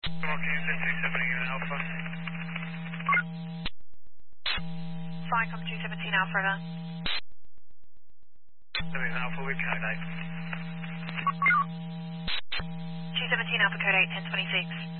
Walking 217 Alpha. Flycom 217 Alpha, over. 7 Alpha with code 8. 217 Alpha, code 8, 1026.